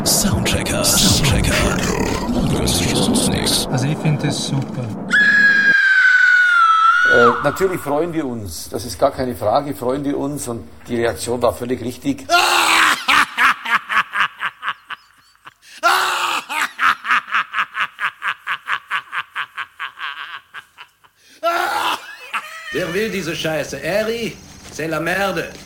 Soundchecker. Sonst nichts. Also ich finde das super. Natürlich freuen wir uns, das ist gar keine Frage, freuen wir uns und die Reaktion war völlig richtig. Wer will diese Scheiße? Eri, c'est la merde.